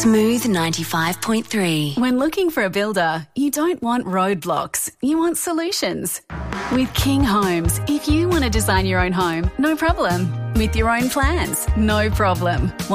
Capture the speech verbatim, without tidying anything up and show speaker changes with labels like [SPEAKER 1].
[SPEAKER 1] Smooth ninety-five point three.
[SPEAKER 2] When looking for a builder, you don't want roadblocks, you want solutions. With King Homes, if you want to design your own home, no problem. With your own plans, no problem.